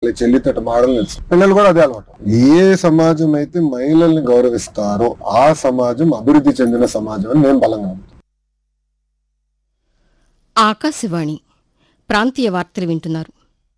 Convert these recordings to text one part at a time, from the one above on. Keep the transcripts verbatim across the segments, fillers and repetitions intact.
పోయి చెల్లితోట మాడలు నిలుస్తారు. పిల్లలు కూడా అదే అలవాటు. ఏ సమాజం అయితే మహిళల్ని గౌరవిస్తారో ఆ సమాజం అభివృద్ధి చెందిన సమాజం అని నేను బలంగా నమ్ముతాను. ఆకాశవాణి ప్రాంతీయ వార్తలు వింటున్నారు.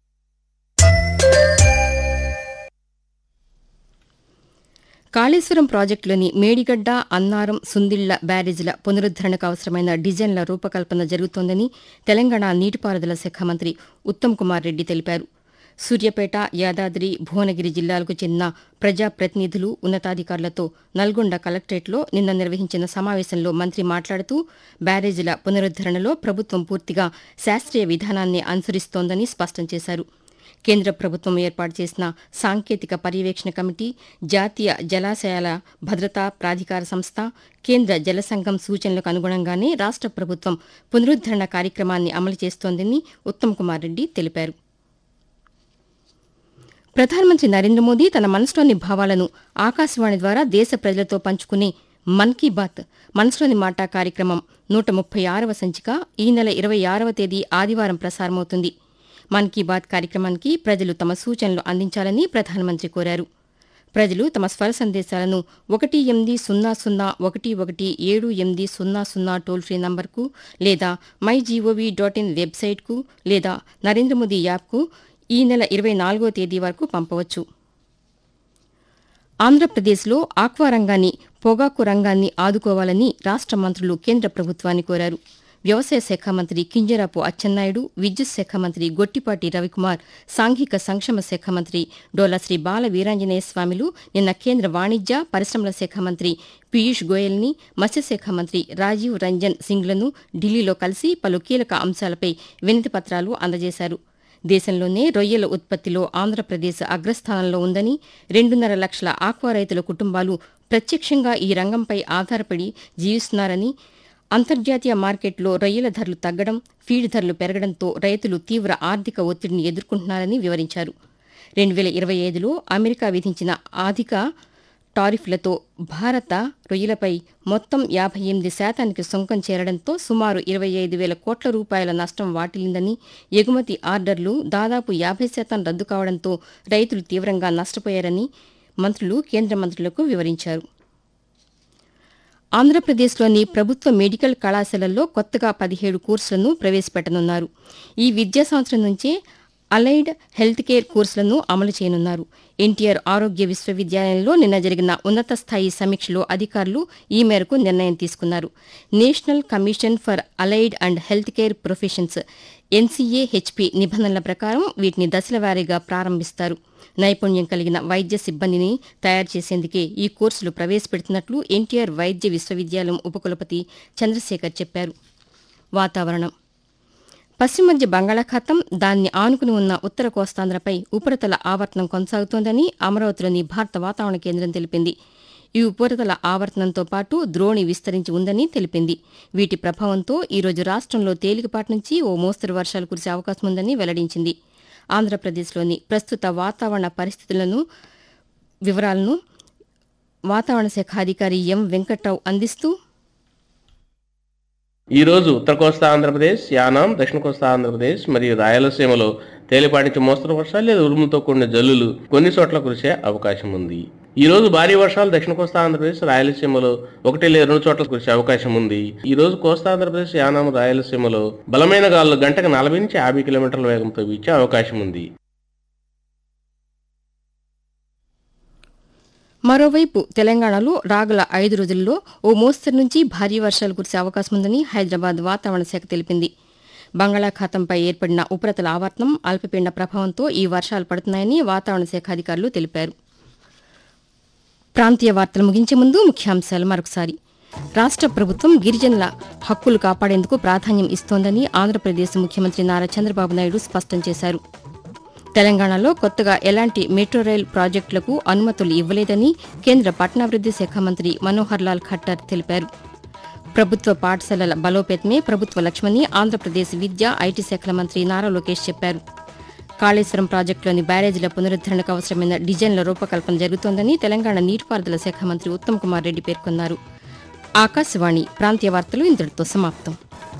కాళేశ్వరం ప్రాజెక్టులోని మేడిగడ్డ, అన్నారం, సుందిళ్ల బ్యారేజీల పునరుద్దరణకు అవసరమైన డిజైన్ల రూపకల్పన జరుగుతోందని తెలంగాణ నీటిపారుదల శాఖ మంత్రి ఉత్తమ్ కుమార్ రెడ్డి తెలిపారు. సూర్యాపేట, యాదాద్రి, భువనగిరి జిల్లాలకు చెందిన ప్రజాప్రతినిధులు, ఉన్నతాధికారులతో నల్గొండ కలెక్టరేట్లో నిన్న నిర్వహించిన సమావేశంలో మంత్రి మాట్లాడుతూ బ్యారేజీల పునరుద్దరణలో ప్రభుత్వం పూర్తిగా శాస్త్రీయ విధానాన్ని అనుసరిస్తోందని స్పష్టం చేశారు. కేంద్ర ప్రభుత్వం ఏర్పాటు చేసిన సాంకేతిక పర్యవేక్షణ కమిటీ, జాతీయ జలాశయాల భద్రతా ప్రాధికార సంస్థ, కేంద్ర జల సంఘం సూచనలకు అనుగుణంగానే రాష్ట ప్రభుత్వం పునరుద్దరణ కార్యక్రమాన్ని అమలు చేస్తోందని ఉత్తమ్ కుమార్ రెడ్డి తెలిపారు. ప్రధానమంత్రి నరేంద్ర మోదీ తన మనసులోని భావాలను ఆకాశవాణి ద్వారా దేశ ప్రజలతో పంచుకునే మన్ కీ బాత్ మనసులోని మాట కార్యక్రమం నూట ముప్పై ఆరవ సంచిక ఈ నెల ఇరవై ఆరవ తేదీ ఆదివారం ప్రసారమవుతుంది. మన్ కీ బాత్ కార్యక్రమానికి ప్రజలు తమ సూచనలు అందించాలని ప్రధానమంత్రి కోరారు. ప్రజలు తమ స్వర సందేశాలను ఒకటి ఎనిమిది సున్నా సున్నా ఒకటి ఒకటి ఏడు ఎనిమిది సున్నా సున్నా టోల్ ఫ్రీ నంబర్కు లేదా మై జీఓవీ డాట్ ఇన్ వెబ్సైట్కు లేదా నరేంద్ర మోదీ యాప్కు ఈ నెల ఇరవై నాలుగో తేదీ వరకు పంపవచ్చు. ఆంధ్రప్రదేశ్లో ఆక్వా రంగాన్ని, పొగాకు రంగాన్ని ఆదుకోవాలని రాష్ట మంత్రులు కేంద్ర ప్రభుత్వాన్ని కోరారు. వ్యవసాయ శాఖ మంత్రి కింజరాపు అచ్చెన్నాయుడు, విద్యుత్ శాఖ మంత్రి గొట్టిపాటి రవికుమార్, సాంఘిక సంక్షేమ శాఖ మంత్రి డోలా శ్రీ బాల వీరాంజనేయ స్వామిలు నిన్న కేంద్ర వాణిజ్య పరిశ్రమల శాఖ మంత్రి పీయూష్ గోయల్ని, మత్స్యశాఖ మంత్రి రాజీవ్ రంజన్ సింగ్లను ఢిల్లీలో కలిసి పలు కీలక అంశాలపై వినతి పత్రాలు అందజేశారు. దేశంలోనే రొయ్యల ఉత్పత్తిలో ఆంధ్రప్రదేశ్ అగ్రస్థానంలో ఉందని, రెండున్నర లక్షల ఆక్వా రైతుల కుటుంబాలు ప్రత్యక్షంగా ఈ రంగంపై ఆధారపడి జీవిస్తున్నారని, అంతర్జాతీయ మార్కెట్లో రొయ్యల ధరలు తగ్గడం, ఫీడ్ ధరలు పెరగడంతో రైతులు తీవ్ర ఆర్థిక ఒత్తిడిని ఎదుర్కొంటున్నారని వివరించారు. రెండు వేల ఇరవై ఐదులో అమెరికా విధించిన అధిక టారిఫ్లతో భారత రొయ్యలపై మొత్తం యాభై ఎనిమిది శాతానికి సుంకం చేరడంతో సుమారు ఇరవై ఐదు వేల కోట్ల రూపాయల నష్టం వాటిల్లిందని, ఎగుమతి ఆర్డర్లు దాదాపు యాభై శాతం రద్దు కావడంతో రైతులు తీవ్రంగా నష్టపోయారని మంత్రులు కేంద్ర మంత్రులకు వివరించారు. ఆంధ్రప్రదేశ్లోని ప్రభుత్వ మెడికల్ కళాశాలల్లో కొత్తగా పదిహేడు కోర్సులను ప్రవేశపెట్టనున్నారు. ఈ విద్యా సంవత్సరం నుంచే అలైడ్ హెల్త్ కేర్ కోర్సులను అమలు చేయనున్నారు. ఎన్టీఆర్ ఆరోగ్య విశ్వవిద్యాలయంలో నిన్న జరిగిన ఉన్నత స్థాయి సమీక్షలో అధికారులు ఈ మేరకు నిర్ణయం తీసుకున్నారు. National commission for allied and health care professions ఎన్సీఏహెచ్పీ నిబంధనల ప్రకారం వీటిని దశలవారీగా ప్రారంభిస్తారు. నైపుణ్యం కలిగిన వైద్య సిబ్బందిని తయారు చేసేందుకే ఈ కోర్సులు ప్రవేశపెడుతున్నట్లు ఎన్టీఆర్ వైద్య విశ్వవిద్యాలయం ఉపకులపతి చంద్రశేఖర్ చెప్పారు. వాతావరణం. పశ్చిమ మధ్య బంగాళాఖాతం, దాన్ని ఆనుకుని ఉన్న ఉత్తర కోస్తాంధ్రపై ఉపరితల ఆవర్తనం కొనసాగుతోందని అమరావతిలోని భారత వాతావరణ కేంద్రం తెలిపింది. ఈ ఉపరితల ఆవర్తనంతో పాటు ద్రోణి విస్తరించి ఉందని తెలిపింది. వీటి ప్రభావంతో ఈరోజు రాష్టంలో తేలికపాటి నుంచి ఓ మోస్తరు వర్షాలు కురిసే అవకాశం ఉందని వెల్లడించింది. ఆంధ్రప్రదేశ్లోని ప్రస్తుత వాతావరణ పరిస్థితులను వివరాలను వాతావరణ శాఖ అధికారి ఎం వెంకట్రావు అందిస్తూ, ఈ రోజు ఉత్తర కోస్తా ఆంధ్రప్రదేశ్, యానాం, దక్షిణ కోస్తా ఆంధ్రప్రదేశ్ మరియు రాయలసీమలో తేలిపాటి నుంచి మోస్తరు వర్షాలు లేదా ఉరుములతో కూడిన జల్లులు కొన్ని చోట్ల కురిసే అవకాశం ఉంది. ఈ రోజు భారీ వర్షాలు దక్షిణ కోస్తా ఆంధ్రప్రదేశ్, రాయలసీమలో ఒకటి లేదా రెండు చోట్ల కురిసే అవకాశం ఉంది. ఈ రోజు కోస్తా ఆంధ్రప్రదేశ్, యానాం, రాయలసీమలో బలమైన గాలులు గంటకు నలభై నుంచి యాభై కిలోమీటర్ల వేగంతో వీచే అవకాశం ఉంది. మరోవైపు తెలంగాణలో రాగల ఐదు రోజుల్లో ఓ మోస్తరు నుంచి భారీ వర్షాలు కురిసే అవకాశం ఉందని హైదరాబాద్ వాతావరణ శాఖ తెలిపింది. బంగాళాఖాతంపై ఏర్పడిన ఉపరితల ఆవర్తనం, అల్పపీడన ప్రభావంతో ఈ వర్షాలు పడుతున్నాయని వాతావరణ శాఖ అధికారులు తెలిపారు. ప్రాంతీయ వార్తలు ముగించే ముందు ముఖ్యాంశాలు మరొకసారి. రాష్ట ప్రభుత్వం గిరిజనుల హక్కులు కాపాడేందుకు ప్రాధాన్యం ఇస్తోందని ఆంధ్రప్రదేశ్ ముఖ్యమంత్రి నారా చంద్రబాబు నాయుడు స్పష్టం చేశారు. తెలంగాణలో కొత్తగా ఎలాంటి మెట్రో రైల్ ప్రాజెక్టులకు అనుమతులు ఇవ్వలేదని కేంద్ర పట్టణాభివృద్ది శాఖ మంత్రి మనోహర్ లాల్ ఖట్టర్ తెలిపారు. ప్రభుత్వ పాఠశాలల బలోపేతమే ప్రభుత్వ లక్ష్యమని ఆంధ్రప్రదేశ్ విద్యా, ఐటీ శాఖల మంత్రి నారా లోకేష్ చెప్పారు. కాళేశ్వరం ప్రాజెక్టులోని బ్యారేజీల పునరుద్దరణకు అవసరమైన డిజైన్ల రూపకల్పన జరుగుతోందని తెలంగాణ నీటిపారుదల శాఖ మంత్రి ఉత్తమ్ కుమార్ రెడ్డి పేర్కొన్నారు. ఆకాశవాణి ప్రాంతీయ వార్తలు ఇంతటితో సమాప్తం.